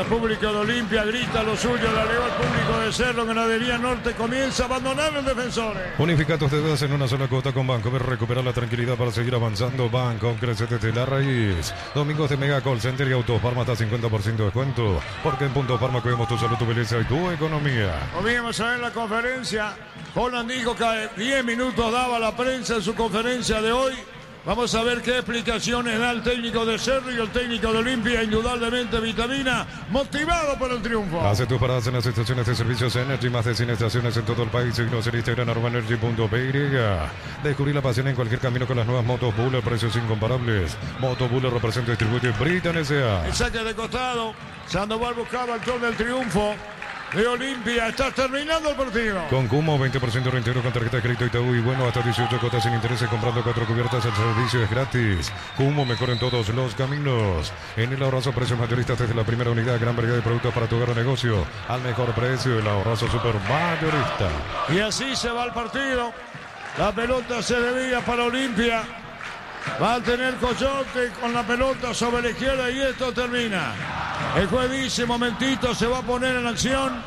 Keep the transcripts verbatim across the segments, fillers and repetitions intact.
público de Olimpia grita lo suyo, la llegó al público de Cerro. Ganadería Norte comienza a abandonar los defensores. Unifica tus deudas en una sola cuota con Bancomer. Recupera la tranquilidad para seguir avanzando. Banco crece desde la raíz. Domingos de Mega Call Center y Autofarma hasta cincuenta por ciento de descuento. Porque en Punto Farma cuidamos tu salud, tu belleza y tu economía. Comienzamos a ver la conferencia. Holland dijo que diez minutos daba la prensa en su conferencia de hoy. Vamos a ver qué explicaciones da el técnico de Cerro y el técnico de Olimpia. Indudablemente vitamina, motivado por el triunfo. Hace tus paradas en las estaciones de servicios Energy, más de cien estaciones en todo el país. Síguenos en Instagram, arroba energy punto p y. Descubrí la pasión en cualquier camino con las nuevas motos Buller, precios incomparables. Moto Buller representa y distribuye Britan S A. El saque de costado. Sandoval buscaba el gol del triunfo de Olimpia. Está terminando el partido. Con Cumo, veinte por ciento reintegro con tarjeta de crédito Itaú y bueno, hasta dieciocho cuotas sin intereses comprando cuatro cubiertas. El servicio es gratis. Cumo, mejor en todos los caminos. En el ahorrazo precios mayoristas desde la primera unidad. Gran variedad de productos para tu hogar o negocio. Al mejor precio, el ahorrazo super mayorista. Y así se va el partido. La pelota se desvía para Olimpia. Va a tener Coyote con la pelota sobre la izquierda y esto termina. El juez dice, momentito, se va a poner en acción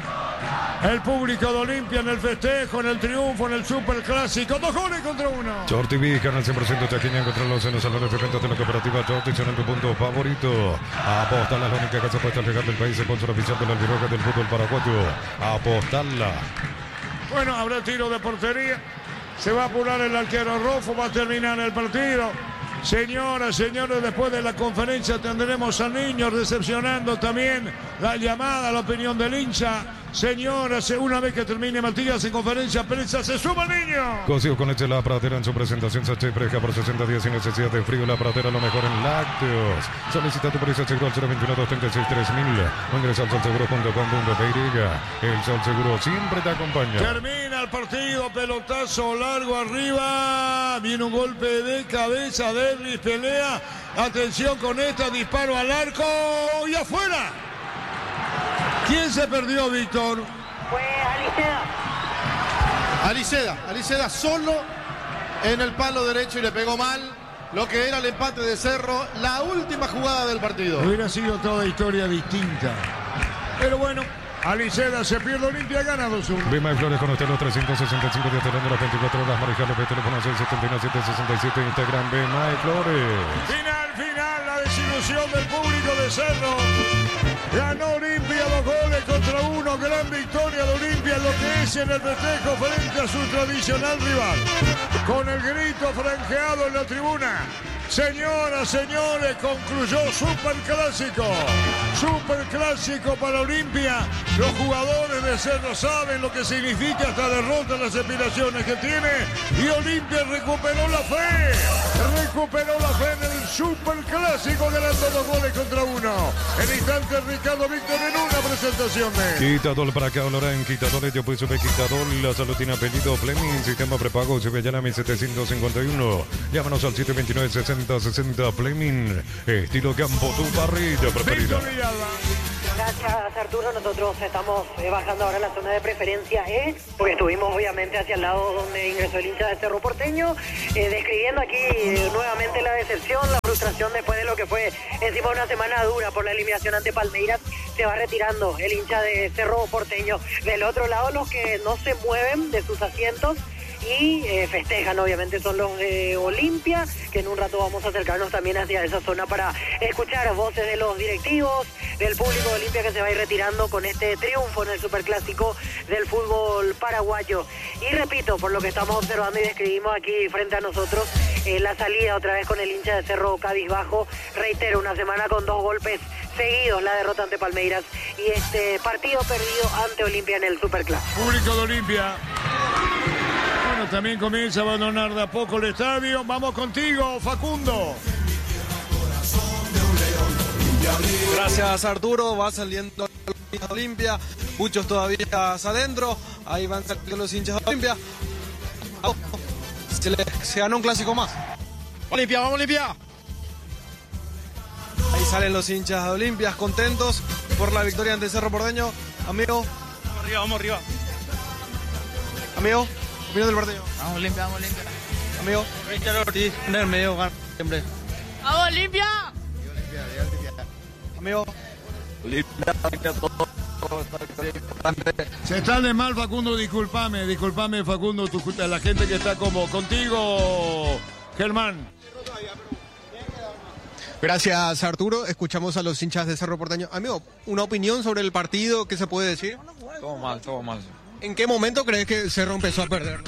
el público de Olimpia en el festejo, en el triunfo, en el superclásico. Dos goles contra uno. Short T V, canal cien por ciento chaquiña, encontrarlos en los salones de ventas de la cooperativa Short, son tu punto favorito. Apostarla es la única casa puesta al llegar del país, sponsor oficial de la Albiroja del fútbol paraguayo. Apostarla. Bueno, habrá tiro de portería. Se va a apurar el arquero Rofo, va a terminar el partido. Señoras, señores, después de la conferencia tendremos a niños recepcionando también la llamada, la opinión del hincha. Señoras, una vez que termine Matías en conferencia prensa, se suma el niño. Cocido con leche La Pradera en su presentación sachet fresca por sesenta días sin necesidad de frío. La Pradera, lo mejor en lácteos. Solicita tu precio seguro al cero veintiuno, doscientos treinta y seis, tres mil o ingresa al sol seguro punto com punto p y. El Sol Seguro siempre te acompaña. Termina el partido, pelotazo largo arriba. Viene un golpe de cabeza de Elvis, pelea. Atención con esta, disparo al arco y afuera. ¿Quién se perdió, Víctor? Fue Aliceda. Aliceda, Aliceda solo en el palo derecho y le pegó mal lo que era el empate de Cerro, la última jugada del partido. Hubiera sido toda historia distinta. Pero bueno, Aliceda se pierde, Olimpia gana dos uno. Bima y Flores con usted los trescientos sesenta y cinco días de las veinticuatro horas. Maricel López, teléfono seis siete uno siete seis siete, Instagram Bima y Flores. Final, final, la desilusión del público de Cerro. Ganó Olimpia dos goles contra uno. Gran victoria de Olimpia en lo que es en el festejo frente a su tradicional rival. Con el grito franqueado en la tribuna. Señoras, señores, concluyó Superclásico. Superclásico para Olimpia. Los jugadores de Cerro saben lo que significa esta derrota, las aspiraciones que tiene. Y Olimpia recuperó la fe. Recuperó la fe en el Superclásico, ganando dos goles contra uno. En instante, Ricardo Víctor en una presentación de Quitador para acá, Lorán, Quitador, yo pues sube Quitador, la salud tiene apellido Fleming, sistema prepago, sube ya a mil setecientos cincuenta y uno. Llámanos al siete dos nueve, sesenta sesenta Fleming, estilo campo, tu parrilla preferida. Gracias, Arturo. Nosotros estamos eh, bajando ahora la zona de preferencia E, porque estuvimos obviamente hacia el lado donde ingresó el hincha de Cerro Porteño, eh, describiendo aquí eh, nuevamente la decepción, la frustración después de lo que fue encima una semana dura por la eliminación ante Palmeiras. Se va retirando el hincha de Cerro Porteño. Del otro lado, los que no se mueven de sus asientos y eh, festejan, obviamente, son los de Olimpia, que en un rato vamos a acercarnos también hacia esa zona para escuchar voces de los directivos, del público de Olimpia, que se va a ir retirando con este triunfo en el Superclásico del fútbol paraguayo. Y repito, por lo que estamos observando y describimos aquí frente a nosotros, eh, la salida otra vez con el hincha de Cerro cabizbajo. Reitero, una semana con dos golpes seguidos, la derrota ante Palmeiras y este partido perdido ante Olimpia en el Superclásico. Público de Olimpia. Bueno, también comienza a abandonar de a poco el estadio. Vamos contigo, Facundo. Gracias, Arturo. Va saliendo Olimpia. Muchos todavía adentro. Ahí van saliendo los hinchas de Olimpia. Se, le, se ganó un clásico más. Olimpia, vamos Olimpia. Ahí salen los hinchas de Olimpia contentos por la victoria ante Cerro Porteño. Amigo. Vamos arriba, vamos arriba. Amigo, opinión del partido. Vamos Olimpia, vamos Olimpia. Amigo. Richard Ortiz, en el medio, gana siempre. ¡Vamos Olimpia! Amigo. Se está de mal, Facundo, discúlpame, discúlpame, Facundo, tu, la gente que está como contigo, Germán. Gracias, Arturo. Escuchamos a los hinchas de Cerro Porteño. Amigo, una opinión sobre el partido, ¿qué se puede decir? Todo mal, todo mal. ¿En qué momento crees que Cerro empezó a perder?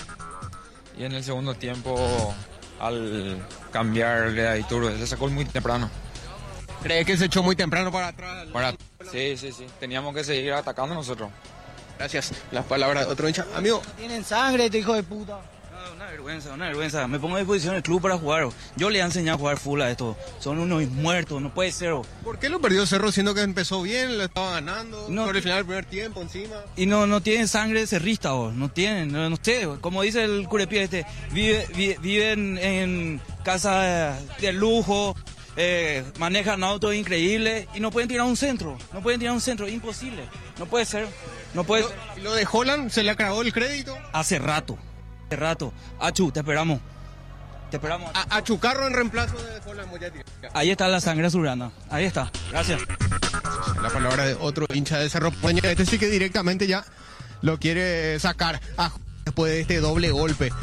Y en el segundo tiempo, al cambiarle a Iturbe, se sacó muy temprano. ¿Crees que se echó muy temprano para atrás? Para... Sí, sí, sí. Teníamos que seguir atacando nosotros. Gracias. Las palabras de otro hincha. Amigo. Tienen sangre, este hijo de puta. Una vergüenza, una vergüenza. Me pongo a disposición del club para jugar. Yo le he enseñado a jugar full a esto. Son unos muertos, no puede ser. ¿Por qué lo perdió Cerro siendo que empezó bien, lo estaba ganando? No, por el final del primer tiempo encima. Y no, no tienen sangre cerrista, vos. No tienen, no, no sé. Como dice el Curepie este, vive, vive, viven en casa de lujo, eh, manejan autos increíbles y no pueden tirar un centro. No pueden tirar un centro, imposible. No puede ser. No puede. ¿Lo, lo de Holland se le acabó el crédito? Hace rato. Hace rato. Achu, te esperamos. Te esperamos. A, a Chucarro en reemplazo de Holland Moyati. Ahí está la sangre azulgrana. Ahí está. Gracias. La palabra de otro hincha de Cerro Porteño. Este sí que directamente ya lo quiere sacar a, después de este doble golpe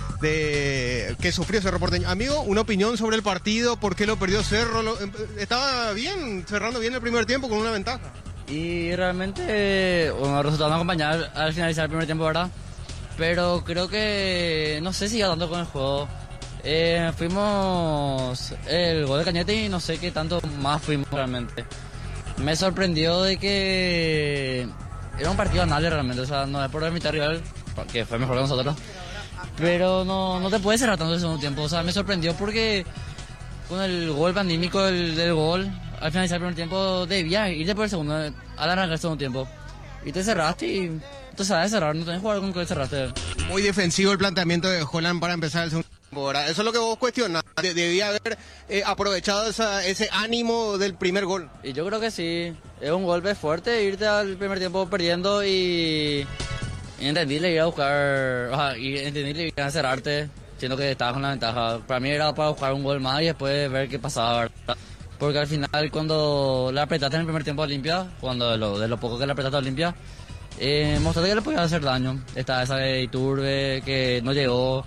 de que sufrió Cerro Porteño. Amigo, una opinión sobre el partido, ¿por qué lo perdió Cerro? Lo, estaba bien, cerrando bien el primer tiempo con una ventaja. Y realmente, bueno, los resultados me acompañaron al finalizar el primer tiempo, ¿verdad? Pero creo que no sé si iba tanto con el juego. Eh, fuimos el gol de Cañete y no sé qué tanto más fuimos realmente. Me sorprendió de que era un partido ganable realmente, o sea, no es por la mitad rival, que fue mejor que nosotros, pero no, no te puedes cerrar tanto el segundo tiempo. O sea, me sorprendió porque con el gol pandémico del, del gol, al finalizar el primer tiempo debías irte por el segundo, al arrancar el segundo tiempo. Y te cerraste y te sabes cerrar, no tenés que jugar con que cerraste. Muy defensivo el planteamiento de Holland para empezar el segundo tiempo, ¿verdad? Eso es lo que vos cuestionás. De, debía haber eh, aprovechado esa, ese ánimo del primer gol. Y yo creo que sí, es un golpe fuerte irte al primer tiempo perdiendo y... y entendible ir a buscar, o sea, y entendible ir a cerrarte, siendo que estabas con la ventaja. Para mí era para buscar un gol más y después ver qué pasaba, ¿verdad? Porque al final cuando le apretaste en el primer tiempo a Olimpia, cuando de lo, de lo poco que le apretaste a Olimpia, eh, mostraste que le podía hacer daño. Estaba esa de Iturbe que no llegó,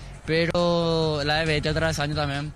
pero la de Bete otra vez año también.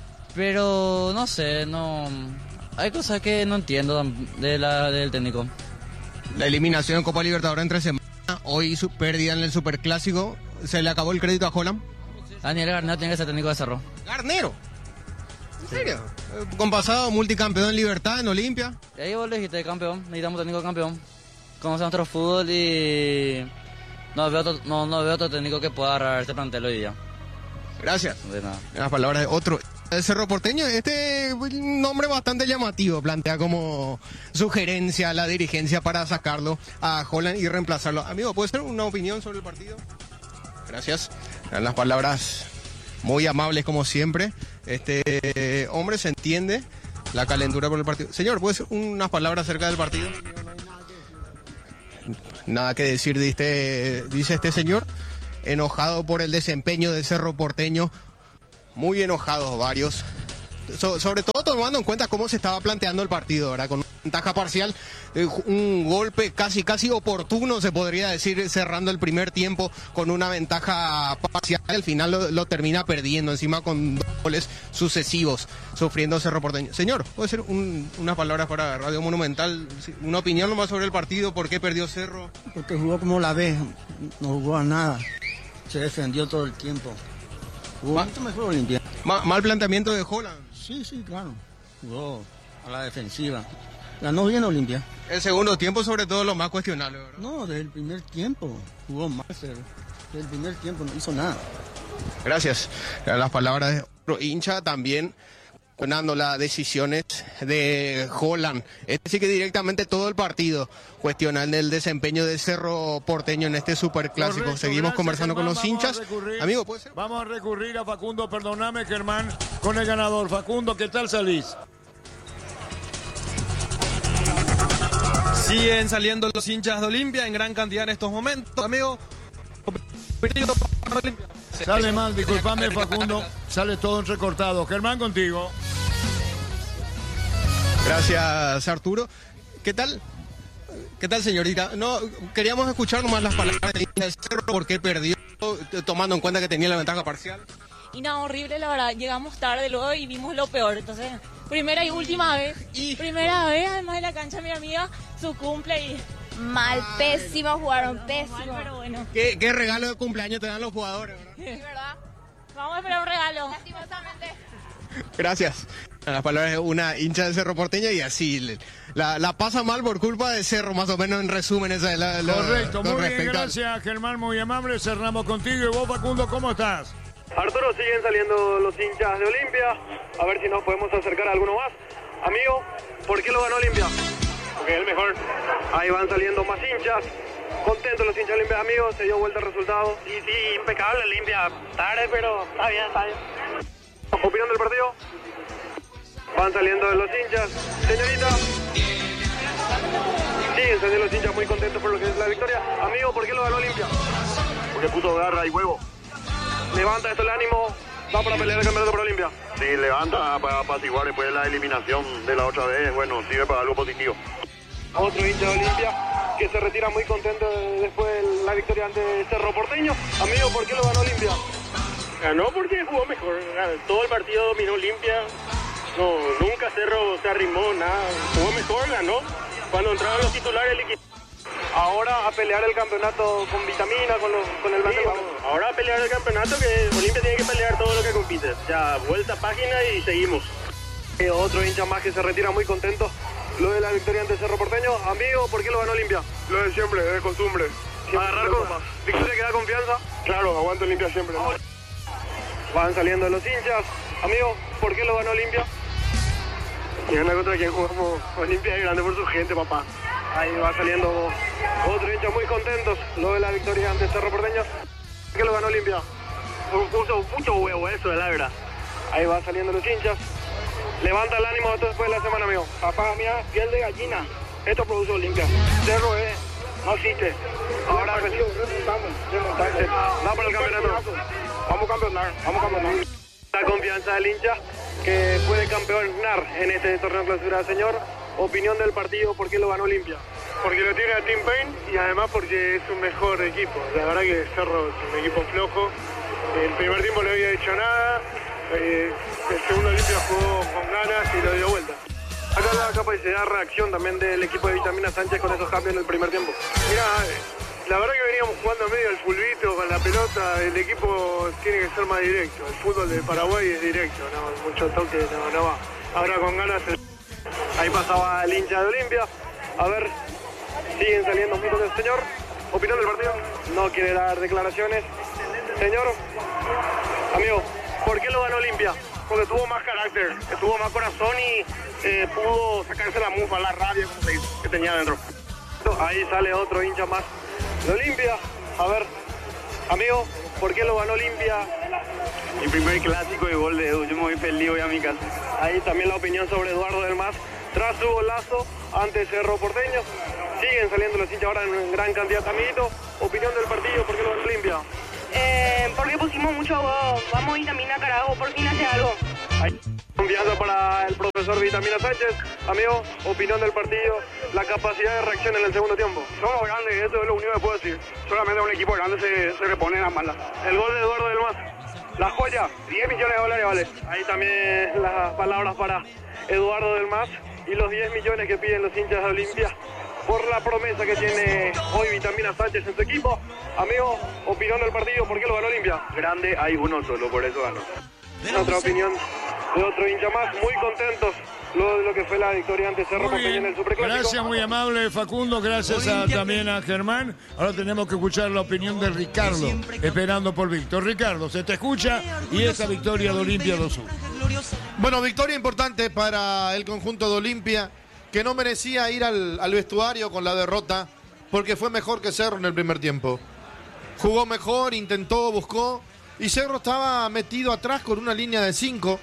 Pero no sé, no hay cosas que no entiendo de la, del técnico. La eliminación en Copa Libertadores entre semanas, hoy su pérdida en el Superclásico, ¿se le acabó el crédito a Holland? Daniel Garnero tiene que ser técnico de Cerro. ¿Garnero? ¿En serio? Con pasado multicampeón en Libertad, en Olimpia. Y ahí vos le dijiste campeón, necesitamos técnico de campeón. Conocemos nuestro fútbol y no veo, otro, no, no veo otro técnico que pueda agarrar este plantel hoy día. Gracias. De nada. Las palabras de otro. El Cerro Porteño, este nombre bastante llamativo, plantea como sugerencia a la dirigencia para sacarlo a Holland y reemplazarlo. Amigo, ¿puede ser una opinión sobre el partido? Gracias. Las palabras muy amables como siempre. Este hombre se entiende la calentura por el partido. Señor, ¿puede ser unas palabras acerca del partido? Nada que decir, dice, dice este señor, enojado por el desempeño de Cerro Porteño. Muy enojados varios, so, sobre todo tomando en cuenta cómo se estaba planteando el partido, ¿verdad? Con una ventaja parcial, eh, un golpe casi casi oportuno, se podría decir, cerrando el primer tiempo con una ventaja parcial, al final lo, lo termina perdiendo, encima con dos goles sucesivos, sufriendo Cerro Porteño. Señor, ¿puede ser un, unas palabras para Radio Monumental, una opinión nomás sobre el partido, por qué perdió Cerro? Porque jugó como la vez, no jugó a nada, se defendió todo el tiempo. Jugó mucho mejor Olimpia. Ma, ¿Mal planteamiento de Holland? Sí, sí, claro. Jugó a la defensiva. Ganó bien Olimpia. El segundo tiempo, sobre todo, lo más cuestionable, ¿verdad? No, desde el primer tiempo jugó mal. Desde el primer tiempo no hizo nada. Gracias. Las palabras de otro hincha también cuestionando las decisiones de Holland. Este sí que directamente todo el partido cuestionando el desempeño de Cerro Porteño en este superclásico. Correcto, seguimos gracias, conversando Germán, con los hinchas. Amigo, ¿puede ser? Vamos a recurrir a Facundo, perdóname, Germán, con el ganador. Facundo, ¿qué tal salís? Siguen saliendo los hinchas de Olimpia en gran cantidad en estos momentos, amigo. Sale mal, disculpame, Facundo, sale todo entrecortado. Germán, contigo. Gracias, Arturo. ¿Qué tal? ¿Qué tal, señorita? No, queríamos escuchar nomás las palabras del Cerro, por qué perdió, tomando en cuenta que tenía la ventaja parcial. Y no, horrible, la verdad. Llegamos tarde luego y vimos lo peor. Entonces, primera y última vez. Y primera vez, además de la cancha, mi amiga, su cumple y... Mal, pésimo, jugaron pésimo. Mal, pero bueno. ¿Qué, ¿Qué regalo de cumpleaños te dan los jugadores, verdad? Sí, ¿verdad? Vamos a esperar un regalo. Lastimosamente. Gracias. Las palabras de una hincha de Cerro Porteño y así la, la pasa mal por culpa de Cerro, más o menos en resumen. Esa es la, la, Correcto, muy bien, a... gracias Germán, muy amable. Cerramos contigo. Y vos, Facundo, ¿cómo estás? Arturo, siguen saliendo los hinchas de Olimpia. A ver si nos podemos acercar a alguno más. Amigo, ¿por qué lo ganó Olimpia? Porque es el mejor. Ahí van saliendo más hinchas. Contentos los hinchas de Olimpia, amigos. Se dio vuelta el resultado. Sí, sí, impecable Olimpia. Tarde, pero está bien, está bien. ¿Opinión del partido? Van saliendo de los hinchas. Señorita. Siguen saliendo los hinchas muy contentos por lo que es la victoria. Amigo, ¿por qué lo ganó Olimpia? Porque puso garra y huevo. Levanta esto el ánimo. Va para pelear el campeonato por Olimpia. Sí, levanta para apaciguar después de la eliminación de la otra vez. Bueno, sirve para algo positivo. Otro hincha de Olimpia que se retira muy contento después de la victoria ante Cerro Porteño. Amigo, ¿por qué lo ganó Olimpia? Ganó porque jugó mejor. Todo el partido dominó Olimpia. No, nunca Cerro se arrimó, nada. Jugó mejor, ganó. Cuando entraron los titulares, el equipo. Ahora a pelear el campeonato con Vitamina, con, los, con el sí, vamos. Ahora a pelear el campeonato, que Olimpia tiene que pelear todo lo que compite. Ya, vuelta a página y seguimos. Eh, otro hincha más que se retira muy contento. Lo de la victoria ante Cerro Porteño. Amigo, ¿por qué lo ganó Olimpia? Lo de siempre, es de costumbre. Siempre agarrar con victoria que da confianza. Claro, aguanto Olimpia siempre. Ahora van saliendo los hinchas. Amigo, ¿por qué lo ganó Olimpia? Y gana contra quien jugamos. Olimpia es grande por su gente, papá. Ahí va saliendo otro hincha muy contentos. Lo de la victoria ante Cerro Porteño. ¿Por qué lo ganó Olimpia? Puso mucho huevo eso, de la verdad. Ahí va saliendo los hinchas. Levanta el ánimo después de la semana, amigo. Papá, mía, piel de gallina. Esto produce Olimpia. Cerro es, no existe. Ahora remontamos, remontamos. Va para el campeonato. Vamos a campeonar, vamos a campeonar. La confianza del hincha que puede campeonar en este torneo clausura, señor. Opinión del partido, ¿por qué lo ganó Olimpia? Porque lo tiene a Team Pain y además porque es un mejor equipo. La verdad que Cerro es un equipo flojo. El primer tiempo no había hecho nada. Eh, el segundo Olimpia jugó con ganas y lo dio vuelta. Acá la capacidad de reacción también del equipo de Vitamina Sánchez con esos cambios en el primer tiempo. Mira, la verdad que veníamos jugando medio al fulbito con la pelota. El equipo tiene que ser más directo. El fútbol de Paraguay es directo, no mucho toque, no, no va. Ahora con ganas... El... Ahí pasaba el hincha de Olimpia. A ver, siguen saliendo muy del señor. ¿Opinión del partido? No quiere dar declaraciones. Señor, amigo, ¿por qué lo ganó Olimpia? Porque tuvo más carácter, tuvo más corazón y eh, pudo sacarse la mufa, la rabia, como se dice, que tenía dentro. Ahí sale otro hincha más de Olimpia. A ver, amigo, ¿por qué lo ganó Olimpia? Mi primer clásico y gol de Edu, yo me voy feliz hoy a mi casa. Ahí también la opinión sobre Eduardo del Mas tras su golazo ante Cerro Porteño. Siguen saliendo los hinchas ahora en gran cantidad, amiguito. Opinión del partido, ¿por qué lo ganó Olimpia? Eh, porque pusimos mucho huevo. Vamos Vitamina, carajo, por fin hace algo. Ahí, confianza para el profesor Vitamina Sánchez. Amigo, opinión del partido, la capacidad de reacción en el segundo tiempo. Somos grandes, eso es lo único que puedo decir. Solamente un equipo grande se, se repone en las malas. El gol de Eduardo del Mas. La joya, diez millones de dólares vale. Ahí también las palabras para Eduardo del Mas y los diez millones que piden los hinchas de Olimpia por la promesa que tiene hoy Vitamina Sánchez en su equipo. Amigo, opinión del partido, ¿por qué lo ganó Olimpia? Grande, hay uno solo, por eso ganó. Otra opinión de otro hincha más, muy contentos luego de lo que fue la victoria ante Cerro Porteño en el Superclásico. Gracias, muy amable Facundo, gracias a, también a Germán. Ahora tenemos que escuchar la opinión de Ricardo, esperando por Víctor. Ricardo, se te escucha y esa victoria de Olimpia dos uno. Bueno, victoria importante para el conjunto de Olimpia, que no merecía ir al, al vestuario con la derrota, porque fue mejor que Cerro en el primer tiempo. Jugó mejor, intentó, buscó, y Cerro estaba metido atrás con una línea de cinco.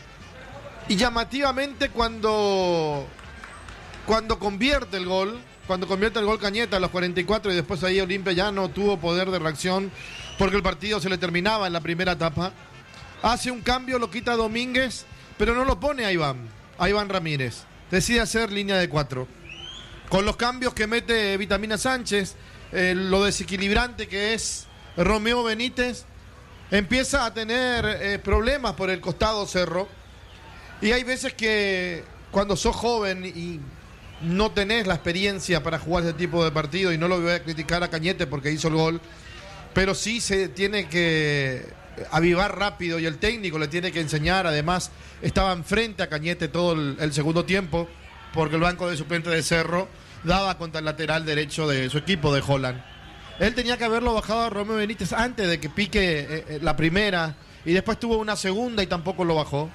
Y llamativamente cuando, cuando convierte el gol, cuando convierte el gol Cañete a los cuarenta y cuatro y después ahí Olimpia ya no tuvo poder de reacción porque el partido se le terminaba en la primera etapa, hace un cambio, lo quita Domínguez, pero no lo pone a Iván, a Iván Ramírez. Decide hacer línea de cuatro. Con los cambios que mete Vitamina Sánchez, eh, lo desequilibrante que es Romeo Benítez, empieza a tener eh, problemas por el costado Cerro. Y hay veces que cuando sos joven y no tenés la experiencia para jugar ese tipo de partido, y no lo voy a criticar a Cañete porque hizo el gol, pero sí se tiene que avivar rápido y el técnico le tiene que enseñar. Además, estaba enfrente a Cañete todo el, el segundo tiempo, porque el banco de suplente de Cerro daba contra el lateral derecho de su equipo, de Holland. Él tenía que haberlo bajado a Romeo Benítez antes de que pique eh, la primera, y después tuvo una segunda y tampoco lo bajó,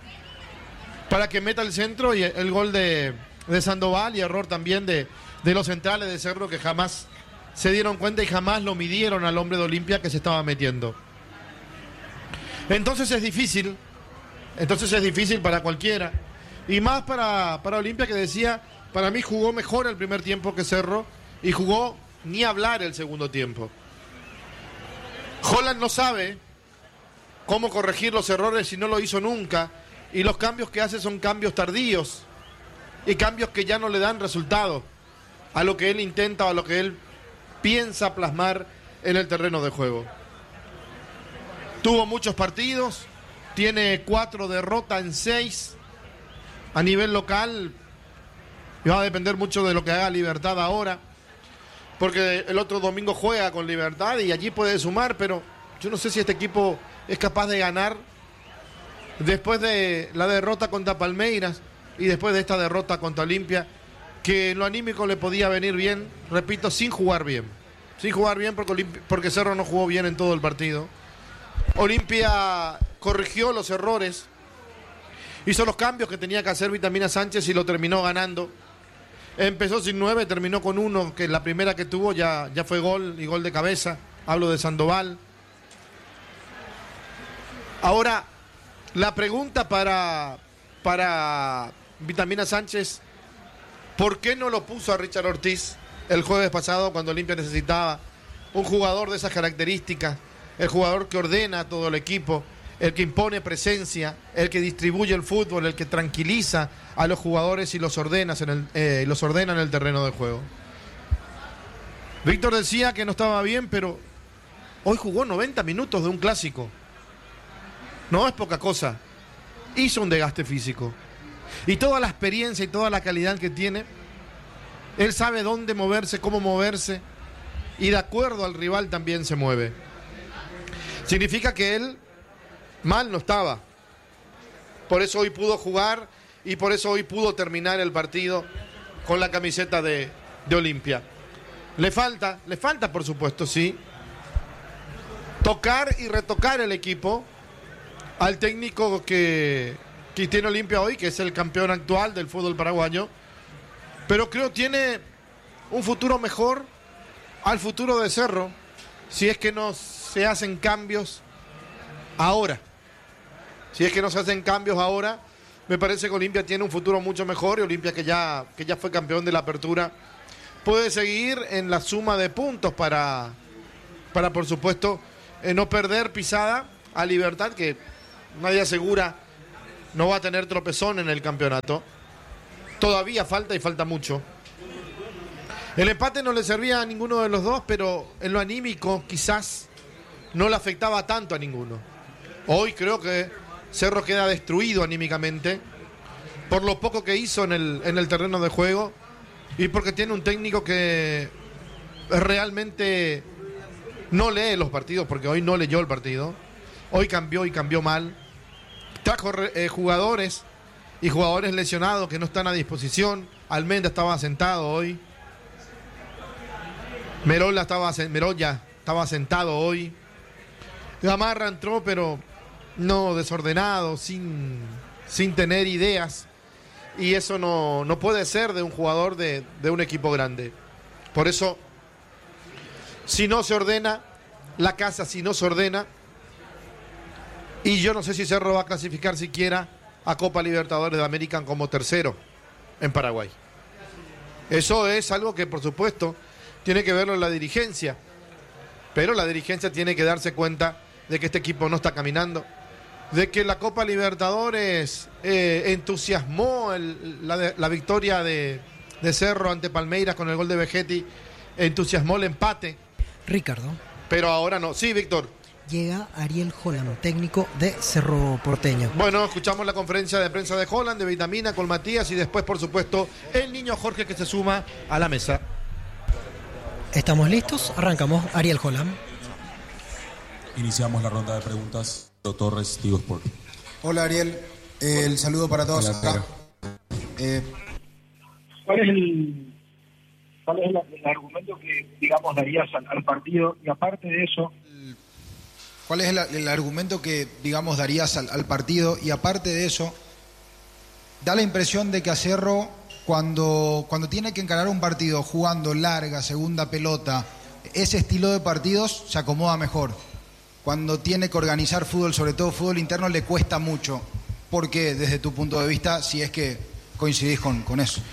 para que meta el centro y el, el gol de, de Sandoval, y error también de, de los centrales de Cerro, que jamás se dieron cuenta y jamás lo midieron al hombre de Olimpia que se estaba metiendo. Entonces es difícil, entonces es difícil para cualquiera, y más para, para Olimpia, que decía, para mí jugó mejor el primer tiempo que Cerro, y jugó ni hablar el segundo tiempo. Holland no sabe cómo corregir los errores si no lo hizo nunca, y los cambios que hace son cambios tardíos y cambios que ya no le dan resultado a lo que él intenta o a lo que él piensa plasmar en el terreno de juego. Tuvo muchos partidos, tiene cuatro derrotas en seis a nivel local. Va a depender mucho de lo que haga Libertad ahora, porque el otro domingo juega con Libertad y allí puede sumar, pero yo no sé si este equipo es capaz de ganar después de la derrota contra Palmeiras y después de esta derrota contra Olimpia, que en lo anímico le podía venir bien, repito, sin jugar bien. Sin jugar bien porque, Olimpi- porque Cerro no jugó bien en todo el partido. Olimpia corrigió los errores, hizo los cambios que tenía que hacer Vitamina Sánchez y lo terminó ganando. Empezó sin nueve, terminó con uno, que la primera que tuvo ya, ya fue gol, y gol de cabeza. Hablo de Sandoval. Ahora, la pregunta para, para Vitamina Sánchez, ¿por qué no lo puso a Richard Ortiz el jueves pasado cuando Olimpia necesitaba un jugador de esas características? El jugador que ordena a todo el equipo, el que impone presencia, el que distribuye el fútbol, el que tranquiliza a los jugadores y los ordena en el, eh, los ordena en el terreno de juego. Víctor decía que no estaba bien, pero hoy jugó noventa minutos de un clásico. No es poca cosa. Hizo un desgaste físico. Y toda la experiencia y toda la calidad que tiene, él sabe dónde moverse, cómo moverse, y de acuerdo al rival también se mueve. Significa que él mal no estaba. Por eso hoy pudo jugar y por eso hoy pudo terminar el partido con la camiseta de, de Olimpia. Le falta, le falta por supuesto, sí, tocar y retocar el equipo al técnico que, que tiene Olimpia hoy, que es el campeón actual del fútbol paraguayo, pero creo tiene un futuro mejor al futuro de Cerro, si es que no se hacen cambios ahora. Si es que no se hacen cambios ahora, me parece que Olimpia tiene un futuro mucho mejor, y Olimpia, que ya, que ya fue campeón de la apertura, puede seguir en la suma de puntos para, para por supuesto, eh, no perder pisada a Libertad, que nadie asegura no va a tener tropezón en el campeonato. Todavía falta y falta mucho. El empate no le servía a ninguno de los dos, pero en lo anímico quizás no le afectaba tanto a ninguno. Hoy creo que Cerro queda destruido anímicamente por lo poco que hizo en el, en el terreno de juego, y porque tiene un técnico que realmente no lee los partidos, porque hoy no leyó el partido. Hoy cambió y cambió mal. Trajo eh, jugadores y jugadores lesionados que no están a disposición. Almendra estaba sentado hoy. Merola estaba, Merolla estaba sentado hoy. Gamarra entró, pero no, desordenado, sin, sin tener ideas. Y eso no, no puede ser de un jugador de, de un equipo grande. Por eso, si no se ordena la casa, si no se ordena, y yo no sé si Cerro va a clasificar siquiera a Copa Libertadores de América como tercero en Paraguay. Eso es algo que, por supuesto, tiene que verlo la dirigencia, pero la dirigencia tiene que darse cuenta de que este equipo no está caminando, de que la Copa Libertadores eh, entusiasmó el, la, la victoria de, de Cerro ante Palmeiras con el gol de Vegetti entusiasmó el empate. Ricardo. Pero ahora no. Sí, Víctor. Llega Ariel Holland, técnico de Cerro Porteño. Bueno, escuchamos la conferencia de prensa de Holland, de Vitamina, con Matías y después, por supuesto, el niño Jorge que se suma a la mesa. Estamos listos, arrancamos. Ariel Holland. Iniciamos la ronda de preguntas. Doctor Torres, Tigo Sport. Hola Ariel, eh, el saludo para todos Hola, acá. Eh, ¿Cuál es el, cuál es el, el argumento que, digamos, darías al, al partido? Y aparte de eso... ¿Cuál es el, el argumento que, digamos, darías al, al partido? Y aparte de eso, da la impresión de que a Cerro, cuando, cuando tiene que encarar un partido jugando larga, segunda pelota, ese estilo de partidos se acomoda mejor. Cuando tiene que organizar fútbol, sobre todo fútbol interno, le cuesta mucho. ¿Por qué, desde tu punto de vista, si es que coincidís con, con eso?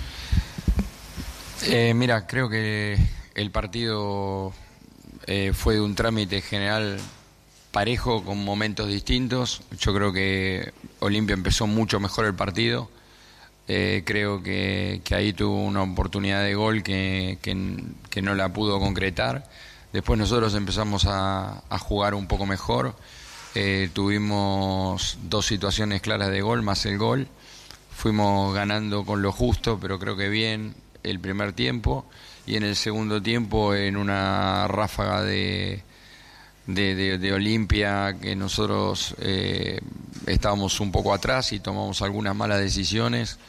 Eh, mira, creo que el partido eh, fue de un trámite general parejo, con momentos distintos. Yo creo que Olimpia empezó mucho mejor el partido. Eh, creo que, que ahí tuvo una oportunidad de gol que, que, que no la pudo concretar. Después nosotros empezamos a, a jugar un poco mejor. Eh, tuvimos dos situaciones claras de gol, más el gol. Fuimos ganando con lo justo, pero creo que bien el primer tiempo. Y en el segundo tiempo, en una ráfaga de... de, de, de Olimpia, que nosotros eh, estábamos un poco atrás y tomamos algunas malas decisiones,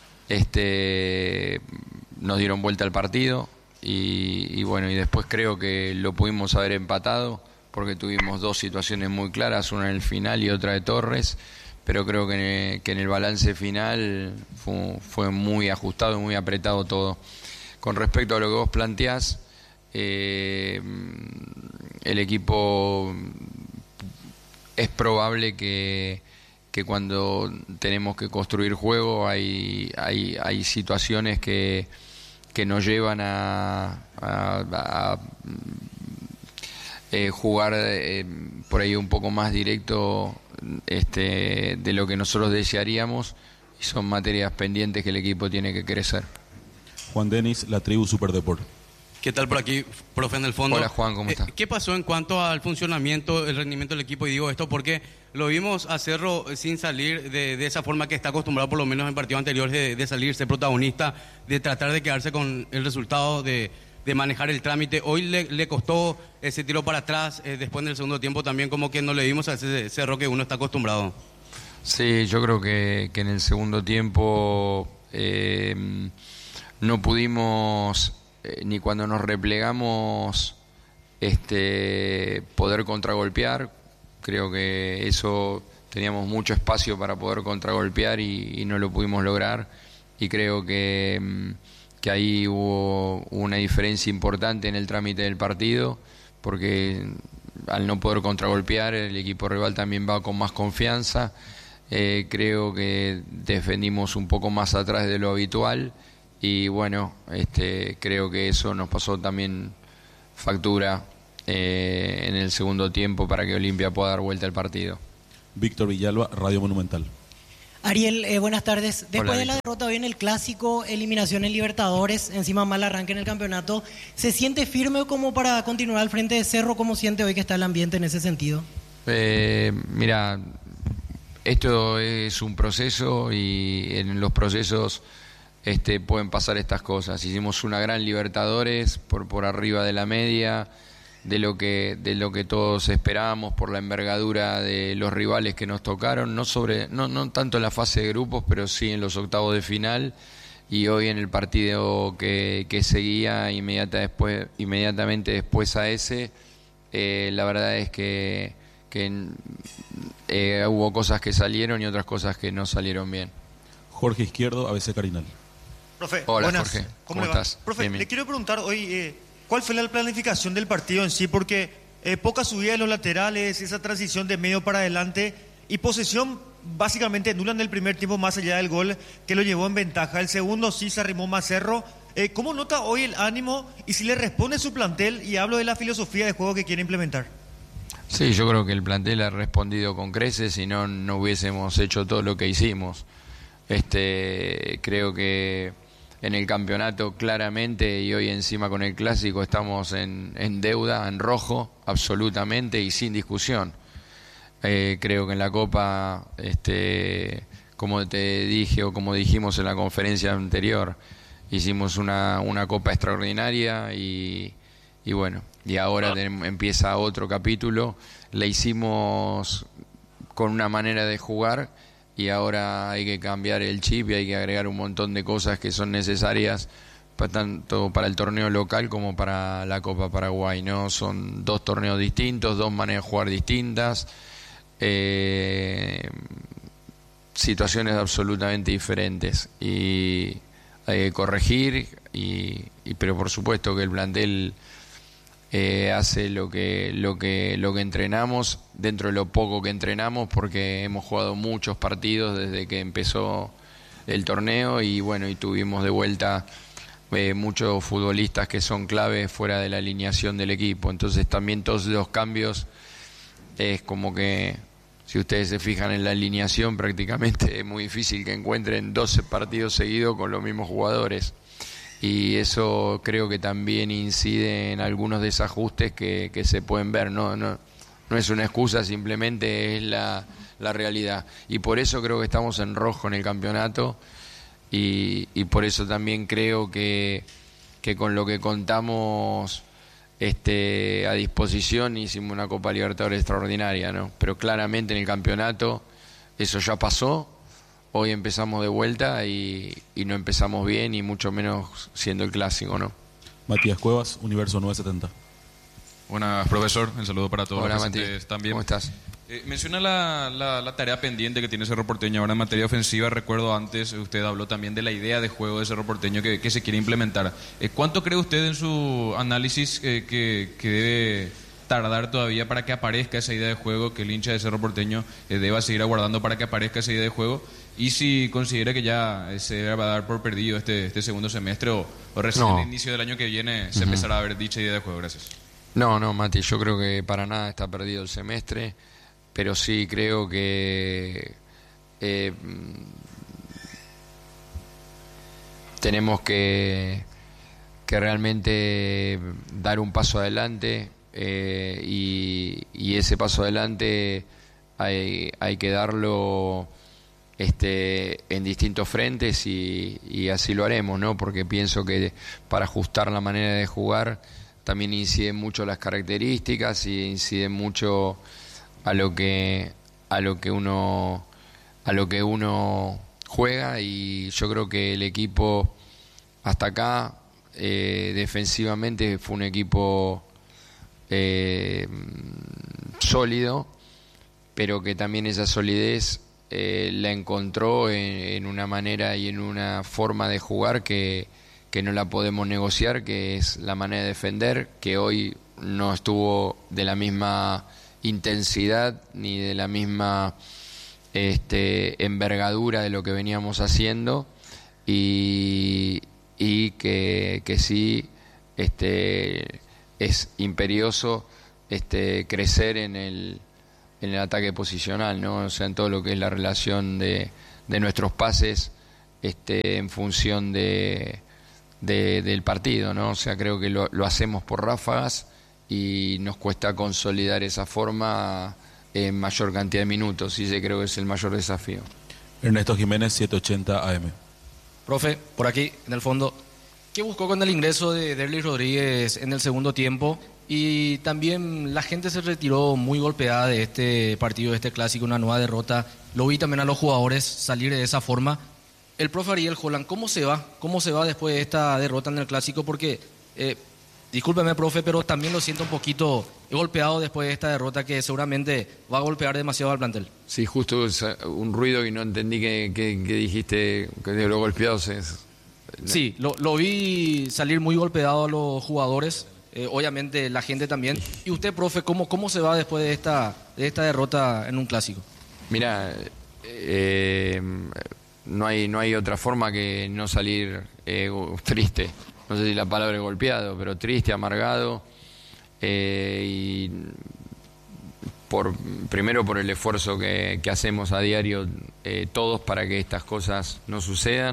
este, nos dieron vuelta al partido y, y bueno, y después creo que lo pudimos haber empatado porque tuvimos dos situaciones muy claras, una en el final y otra de Torres, pero creo que, que en el balance final fue, fue muy ajustado, muy apretado todo. Con respecto a lo que vos planteás, eh, el equipo es probable que, que cuando tenemos que construir juego hay, hay, hay situaciones que, que nos llevan a, a, a eh, jugar eh, por ahí un poco más directo este, de lo que nosotros desearíamos, y son materias pendientes que el equipo tiene que crecer. Juan Denis, La Tribu Superdeport. ¿Qué tal por aquí, profe, en el fondo? Hola, Juan, ¿cómo estás? Eh, ¿Qué pasó en cuanto al funcionamiento, el rendimiento del equipo? Y digo esto porque lo vimos a Cerro sin salir de, de esa forma que está acostumbrado, por lo menos en partidos anteriores, de, de salir, ser protagonista, de tratar de quedarse con el resultado, de, de manejar el trámite. Hoy le, le costó ese tiro para atrás, eh, después en el segundo tiempo también como que no le vimos a ese Cerro que uno está acostumbrado. Sí, yo creo que, que en el segundo tiempo eh, no pudimos... Eh, ni cuando nos replegamos este, poder contragolpear. Creo que eso teníamos mucho espacio para poder contragolpear y, y no lo pudimos lograr, y creo que, que ahí hubo una diferencia importante en el trámite del partido, porque al no poder contragolpear el equipo rival también va con más confianza. Eh, creo que defendimos un poco más atrás de lo habitual. Y bueno, este, creo que eso nos pasó también factura eh, en el segundo tiempo para que Olimpia pueda dar vuelta al partido. Víctor Villalba, Radio Monumental. Ariel, eh, buenas tardes. Después Hola, de la derrota hoy en el Clásico, eliminación en Libertadores, encima mal arranque en el campeonato, ¿se siente firme como para continuar al frente de Cerro? ¿Cómo siente hoy que está el ambiente en ese sentido? Eh, mira, esto es un proceso y en los procesos... Este, pueden pasar estas cosas. Hicimos una gran Libertadores por, por arriba de la media, de lo que, de lo que todos esperábamos, por la envergadura de los rivales que nos tocaron, no, sobre, no, no tanto en la fase de grupos, pero sí en los octavos de final, y hoy en el partido que, que seguía inmediata después, inmediatamente después a ese, eh, la verdad es que, que eh, hubo cosas que salieron y otras cosas que no salieron bien. Jorge Izquierdo, A B C Carinal. Profe, hola, buenas. Jorge, ¿Cómo, ¿cómo le va? estás? Profe, Bien, bien. le quiero preguntar hoy, eh, ¿cuál fue la planificación del partido en sí? Porque eh, poca subida de los laterales, esa transición de medio para adelante y posesión básicamente nula en el primer tiempo, más allá del gol que lo llevó en ventaja. El segundo sí se arrimó más Cerro. Eh, ¿Cómo nota hoy el ánimo y si le responde su plantel? Y hablo de la filosofía de juego que quiere implementar. Sí, yo creo que el plantel ha respondido con creces, si no, no hubiésemos hecho todo lo que hicimos. Este, creo que en el campeonato claramente, y hoy encima con el clásico estamos en, en deuda, en rojo, absolutamente y sin discusión. Eh, creo que en la Copa, este, como te dije o como dijimos en la conferencia anterior, hicimos una, una Copa extraordinaria y, y bueno, y ahora tenemos, empieza otro capítulo. La hicimos con una manera de jugar y ahora hay que cambiar el chip y hay que agregar un montón de cosas que son necesarias para, tanto para el torneo local como para la Copa Paraguay, ¿no? Son dos torneos distintos, dos maneras de jugar distintas, eh, situaciones absolutamente diferentes y hay que corregir y, y pero por supuesto que el plantel Eh, hace lo que lo que lo que entrenamos dentro de lo poco que entrenamos, porque hemos jugado muchos partidos desde que empezó el torneo y bueno, y tuvimos de vuelta eh, muchos futbolistas que son claves fuera de la alineación del equipo, entonces también todos los cambios es como que si ustedes se fijan en la alineación prácticamente es muy difícil que encuentren doce partidos seguidos con los mismos jugadores. Y eso creo que también incide en algunos desajustes que, que se pueden ver, no, no, no es una excusa, simplemente es la, la realidad. Y por eso creo que estamos en rojo en el campeonato y, y por eso también creo que, que con lo que contamos este, a disposición hicimos una Copa Libertadores extraordinaria, ¿no? Pero claramente en el campeonato eso ya pasó. Hoy empezamos de vuelta y, y no empezamos bien y mucho menos siendo el clásico, ¿no? Matías Cuevas, Universo novecientos setenta. Buenas, profesor. Un saludo para todos Hola, los presentes Matías. también. ¿Cómo estás? Eh, menciona la, la, la tarea pendiente que tiene Cerro Porteño ahora en materia ofensiva. Recuerdo antes, usted habló también de la idea de juego de Cerro Porteño que, que se quiere implementar. Eh, ¿Cuánto cree usted en su análisis eh, que, que debe tardar todavía para que aparezca esa idea de juego, que el hincha de Cerro Porteño eh, deba seguir aguardando para que aparezca esa idea de juego? Y si considera que ya se va a dar por perdido este, este segundo semestre o, o recién No. al inicio del año que viene se Ujú. empezará a ver dicha idea de juego. Gracias. No, no, Mati, yo creo que para nada está perdido el semestre, pero sí creo que eh, tenemos que, que realmente dar un paso adelante eh, y, y ese paso adelante hay, hay que darlo este, en distintos frentes y, y así lo haremos, ¿no? Porque pienso que para ajustar la manera de jugar también inciden mucho las características y inciden mucho a lo que a lo que uno a lo que uno juega y yo creo que el equipo hasta acá eh, defensivamente fue un equipo eh, sólido, pero que también esa solidez eh, la encontró en, en una manera y en una forma de jugar que que no la podemos negociar, que es la manera de defender, que hoy no estuvo de la misma intensidad ni de la misma este, envergadura de lo que veníamos haciendo y, y que, que sí este, es imperioso este, crecer en el, en el ataque posicional, ¿no? O sea, en todo lo que es la relación de, de nuestros pases este, en función de De, del partido, ¿no? O sea, creo que lo, lo hacemos por ráfagas y nos cuesta consolidar esa forma en mayor cantidad de minutos y ese creo que es el mayor desafío. Ernesto Jiménez, setecientos ochenta A M. Profe, por aquí, en el fondo, ¿qué buscó con el ingreso de Derlis Rodríguez en el segundo tiempo? Y también la gente se retiró muy golpeada de este partido, de este clásico, una nueva derrota. Lo vi también a los jugadores salir de esa forma. El profe Ariel Holland, ¿cómo se va? ¿Cómo se va después de esta derrota en el clásico? Porque, eh, discúlpeme, profe, pero también lo siento un poquito golpeado después de esta derrota que seguramente va a golpear demasiado al plantel. Sí, justo es un ruido y no entendí que, que, que dijiste que de los golpeados es... Sí, lo, lo vi salir muy golpeado a los jugadores, eh, obviamente la gente también. Y usted, profe, ¿cómo, cómo se va después de esta, de esta derrota en un clásico? Mira, eh, no hay no hay otra forma que no salir eh, triste. No sé si la palabra es golpeado, pero triste, amargado. Eh, y por primero por el esfuerzo que, que hacemos a diario eh, todos para que estas cosas no sucedan.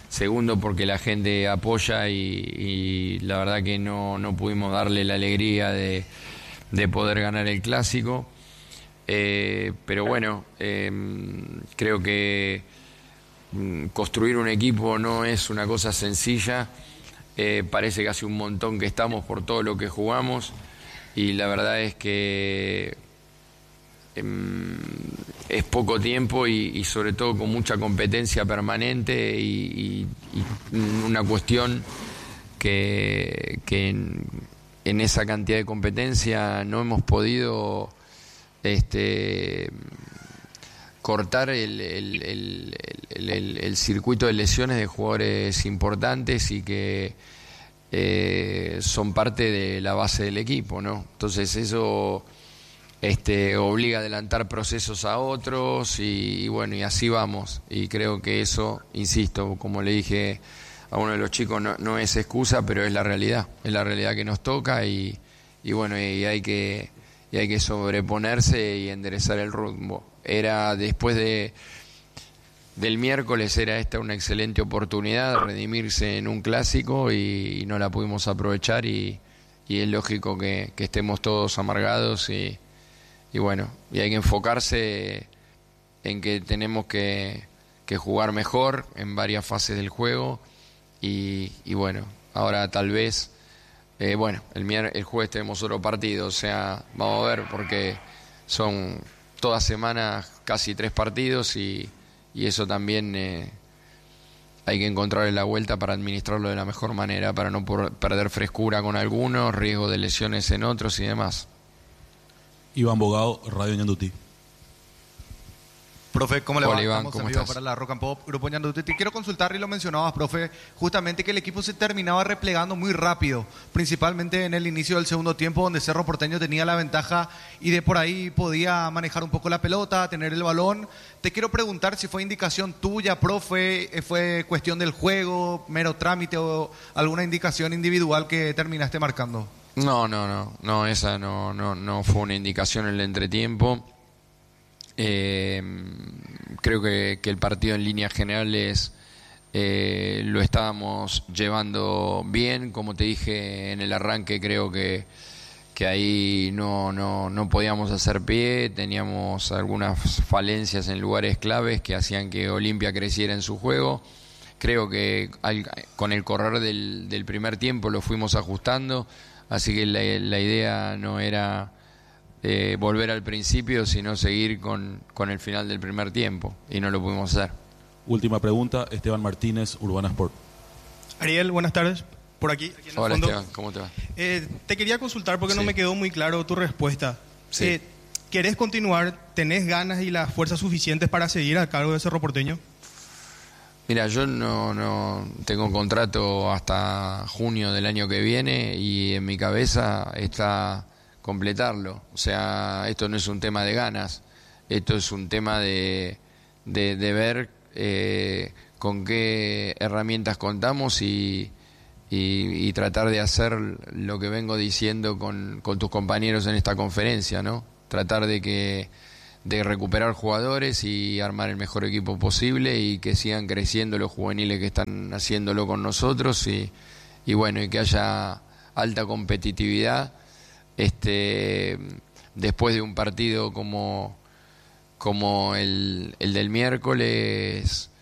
segundo porque la gente apoya y, y la verdad que no, no pudimos darle la alegría de, de poder ganar el clásico. Eh, pero bueno, eh, creo que mm, construir un equipo no es una cosa sencilla. Eh, parece que hace un montón que estamos por todo lo que jugamos y la verdad es que eh, es poco tiempo y, y sobre todo con mucha competencia permanente y, y, y una cuestión que, que en, en esa cantidad de competencia no hemos podido este, cortar el, el, el, el, el, el circuito de lesiones de jugadores importantes y que eh, son parte de la base del equipo, ¿no? Entonces eso este, obliga a adelantar procesos a otros y, y bueno, y así vamos. Y creo que eso, insisto, como le dije a uno de los chicos, no, no es excusa, pero es la realidad, es la realidad que nos toca y, y bueno, y hay que, y hay que sobreponerse y enderezar el rumbo. Era después de del miércoles, era esta una excelente oportunidad de redimirse en un clásico y, y no la pudimos aprovechar y, y es lógico que, que estemos todos amargados y, y bueno, y hay que enfocarse en que tenemos que, que jugar mejor en varias fases del juego y, y bueno, ahora tal vez, eh, bueno, el, mier- el jueves tenemos otro partido, o sea, vamos a ver porque son todas semanas casi tres partidos y, y eso también eh, hay que encontrarle la vuelta para administrarlo de la mejor manera, para no por- perder frescura con algunos, riesgo de lesiones en otros y demás. Iván Bogado, Radio Ñandutí. Profe, ¿cómo le Hola, va? Iván, Estamos ¿cómo en vivo estás? para la Rock and Pop, Grupo Ñandutí. Te quiero consultar, y lo mencionabas, profe, justamente que el equipo se terminaba replegando muy rápido, principalmente en el inicio del segundo tiempo, donde Cerro Porteño tenía la ventaja y de por ahí podía manejar un poco la pelota, tener el balón. Te quiero preguntar si fue indicación tuya, profe, fue cuestión del juego, mero trámite o alguna indicación individual que terminaste marcando. No, no, no, no, esa no, no, no fue una indicación en el entretiempo. Eh, creo que, que el partido en líneas generales eh, lo estábamos llevando bien, como te dije en el arranque, creo que, que ahí no, no, no podíamos hacer pie, teníamos algunas falencias en lugares claves que hacían que Olimpia creciera en su juego. Creo que al, con el correr del, del primer tiempo lo fuimos ajustando, así que la, la idea no era Eh, volver al principio, sino seguir con, con el final del primer tiempo, y no lo pudimos hacer. Última pregunta, Esteban Martínez, Urbana Sport. Ariel, buenas tardes. Por aquí, aquí en el Hola fondo. Esteban, ¿cómo te va? Eh, te quería consultar porque Sí. no me quedó muy claro tu respuesta. Sí. Eh, ¿Querés continuar? ¿Tenés ganas y las fuerzas suficientes para seguir a cargo de Cerro Porteño? Mira, yo no, no tengo contrato hasta junio del año que viene y en mi cabeza está completarlo. O sea, esto no es un tema de ganas, esto es un tema de, de, de ver eh, con qué herramientas contamos y, y, y tratar de hacer lo que vengo diciendo con, con tus compañeros en esta conferencia, ¿no? Tratar de que de recuperar jugadores y armar el mejor equipo posible y que sigan creciendo los juveniles que están haciéndolo con nosotros y, y bueno, y que haya alta competitividad. Este, después de un partido como, como el, el del miércoles,